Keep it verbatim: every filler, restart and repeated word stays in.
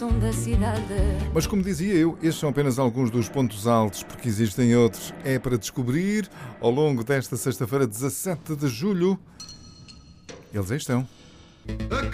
som da cidade. Mas como dizia eu, estes são apenas alguns dos pontos altos, porque existem outros. É para descobrir ao longo desta sexta-feira, dezassete de julho. Eles aí estão.